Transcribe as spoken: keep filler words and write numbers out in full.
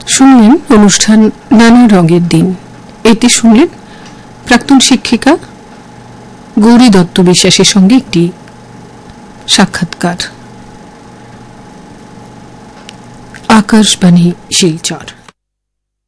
শুনলেন অনুষ্ঠান নানা রঙের দিন। এতে শুনলেন প্রাক্তন শিক্ষিকা গৌরী দত্ত বিশ্বাসের সঙ্গে একটি সাক্ষাৎকার। আকাশবাণী শিলচর।